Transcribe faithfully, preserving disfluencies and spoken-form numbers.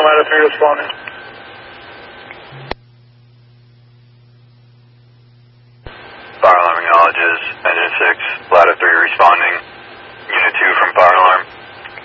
ladder three responding. Fire alarm acknowledges, engine six, ladder three responding. Unit two from fire alarm.